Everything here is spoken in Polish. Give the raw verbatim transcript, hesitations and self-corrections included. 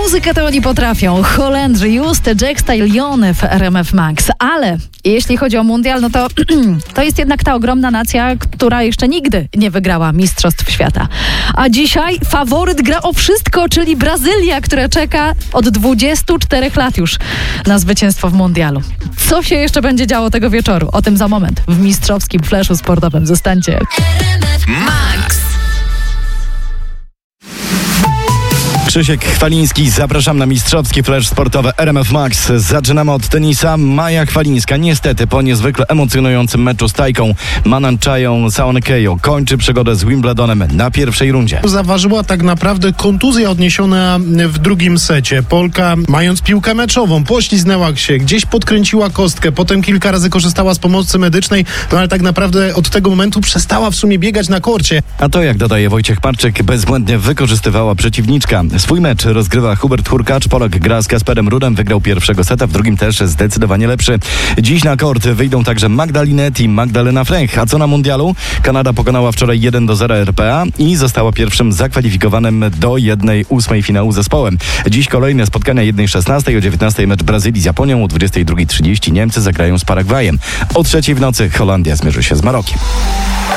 muzykę to oni potrafią. Holendrzy, Juste, Jack Stalliony w R M F Max. Ale jeśli chodzi o mundial, no to to jest jednak ta ogromna nacja, która jeszcze nigdy nie wygrała Mistrzostw Świata. A dzisiaj faworyt gra o wszystko, czyli Brazylia, która czeka od dwudziestu czterech lat już na zwycięstwo w mundialu. Co się jeszcze będzie działo tego wieczoru? O tym za moment w mistrzowskim flashu sportowym. Zostańcie. Max. Krzysiek Chwaliński, zapraszam na mistrzowski flash sportowy R M F Max. Zaczynamy od tenisa. Maja Chwalińska niestety po niezwykle emocjonującym meczu z Tajką Mananchają Saonkejo kończy przygodę z Wimbledonem na pierwszej rundzie. Zaważyła tak naprawdę kontuzja odniesiona w drugim secie. Polka, mając piłkę meczową, pośliznęła się, gdzieś podkręciła kostkę, potem kilka razy korzystała z pomocy medycznej, no ale tak naprawdę od tego momentu przestała w sumie biegać na korcie. A to, jak dodaje Wojciech Parczyk, bezbłędnie wykorzystywała przeciwniczka. Swój mecz rozgrywa Hubert Hurkacz. Polak gra z Kasperem Rudem, wygrał pierwszego seta, w drugim też zdecydowanie lepszy. Dziś na kort wyjdą także Magda Linette i Magdalena Frech. A co na mundialu? Kanada pokonała wczoraj jeden do zera R P A i została pierwszym zakwalifikowanym do jednej ósmej finału zespołem. Dziś kolejne spotkania jednej szesnastej, o dziewiętnastej mecz Brazylii z Japonią, o dwudziestej drugiej trzydzieści Niemcy zagrają z Paragwajem. O trzeciej w nocy Holandia zmierzy się z Marokiem.